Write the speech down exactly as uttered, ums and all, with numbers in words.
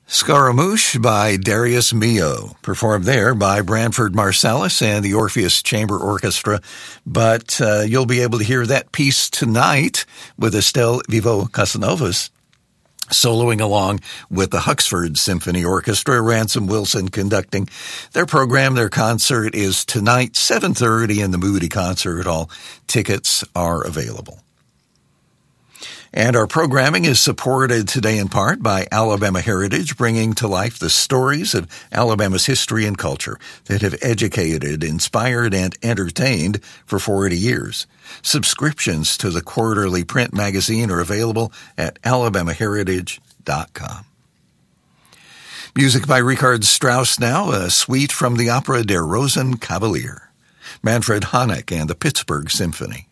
Scaramouche by Darius Milhaud, performed there by Branford Marsalis and the Orpheus Chamber Orchestra. But uh, you'll be able to hear that piece tonight with Estelle Vivo-Casanovas soloing along with the Huxford Symphony Orchestra, Ransom Wilson conducting. Their program, their concert is tonight, seven thirty in the Moody Concert Hall. Tickets are available. And our programming is supported today in part by Alabama Heritage, bringing to life the stories of Alabama's history and culture that have educated, inspired, and entertained for forty years. Subscriptions to the quarterly print magazine are available at alabama heritage dot com. Music by Richard Strauss now, a suite from the opera Der Rosenkavalier, Manfred Honeck and the Pittsburgh Symphony.